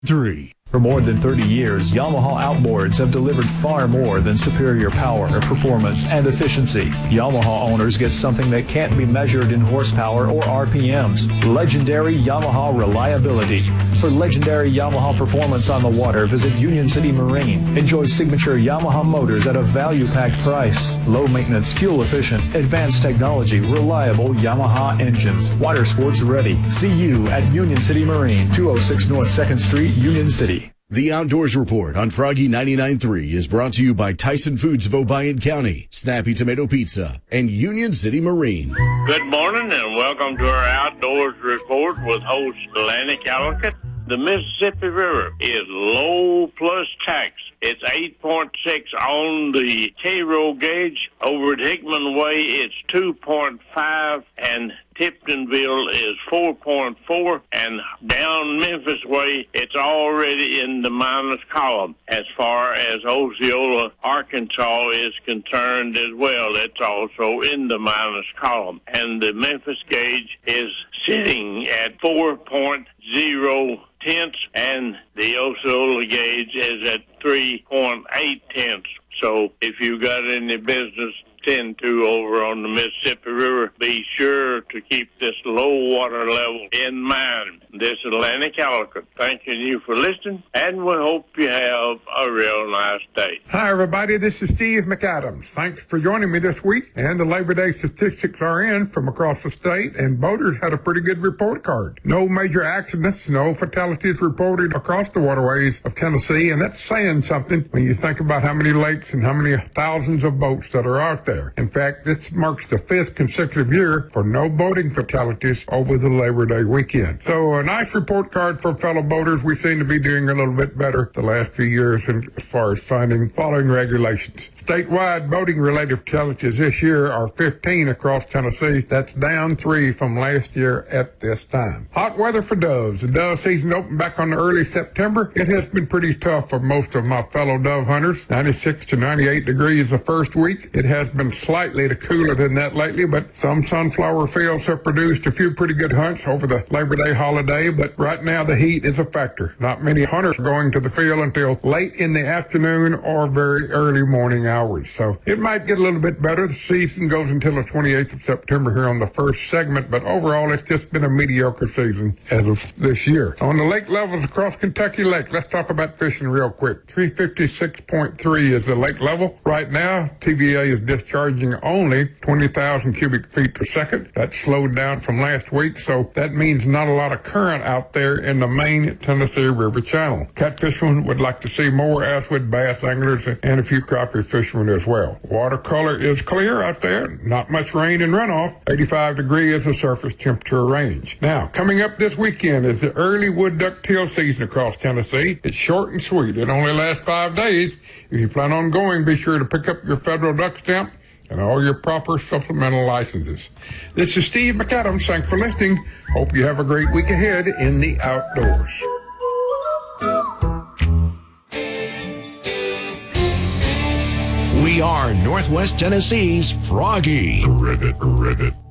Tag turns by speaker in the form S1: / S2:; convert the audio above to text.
S1: 3. For more than 30 years, Yamaha outboards have delivered far more than superior power, performance, and efficiency. Yamaha owners get something that can't be measured in horsepower or RPMs. Legendary Yamaha reliability. For legendary Yamaha performance on the water, visit Union City Marine. Enjoy signature Yamaha motors at a value-packed price. Low maintenance, fuel efficient, advanced technology, reliable Yamaha engines. Water sports ready. See you at Union City Marine, 206 North 2nd Street, Union City.
S2: The Outdoors Report on Froggy 99.3 is brought to you by Tyson Foods of Obion County, Snappy Tomato Pizza, and Union City Marine.
S3: Good morning and welcome to our Outdoors Report with host Lanny Callowcut. The Mississippi River is low plus tax. It's 8.6 on the Cairo gauge. Over at Hickman Way, it's 2.5, and Tiptonville is 4.4, and down Memphis Way, it's already in the minus column. As far as Osceola, Arkansas is concerned as well, it's also in the minus column. And the Memphis gauge is sitting at 4.0 tenths, and the Osceola gauge is at 3.8 tenths. So if you got any business tend to over on the Mississippi River, be sure to keep this low water level in mind. This is Lanny Callowcut thanking you for listening, and we hope you have a real nice day.
S4: Hi, everybody. This is Steve McAdams. Thanks for joining me this week. And the Labor Day statistics are in from across the state, and boaters had a pretty good report card. No major accidents, no fatalities reported across the waterways of Tennessee, and that's saying something when you think about how many lakes and how many thousands of boats that are out there. In fact, this marks the 5th consecutive year for no boating fatalities over the Labor Day weekend. So a nice report card for fellow boaters. We seem to be doing a little bit better the last few years as far as following regulations. Statewide boating-related fatalities this year are 15 across Tennessee. That's down 3 from last year at this time. Hot weather for doves. The dove season opened back on early September. It has been pretty tough for most of my fellow dove hunters. 96 to 98 degrees the first week. It has been slightly cooler than that lately, but some sunflower fields have produced a few pretty good hunts over the Labor Day holiday, but right now the heat is a factor. Not many hunters are going to the field until late in the afternoon or very early morning hours, so it might get a little bit better. The season goes until the 28th of September here on the first segment, but overall it's just been a mediocre season as of this year. On the lake levels across Kentucky Lake, let's talk about fishing real quick. 356.3 is the lake level. Right now, TVA is discharging only 20,000 cubic feet per second. That's slowed down from last week, so that means not a lot of current out there in the main Tennessee River channel. Catfishermen would like to see more, as would bass anglers and a few crappie fishermen as well. Watercolor is clear out there. Not much rain and runoff. 85 degrees is the surface temperature range. Now, coming up this weekend is the early wood duck teal season across Tennessee. It's short and sweet. It only lasts 5 days. If you plan on going, be sure to pick up your federal duck stamp and all your proper supplemental licenses. This is Steve McAdams. Thanks for listening. Hope you have a great week ahead in the outdoors.
S5: We are Northwest Tennessee's Froggy.
S4: Rivet.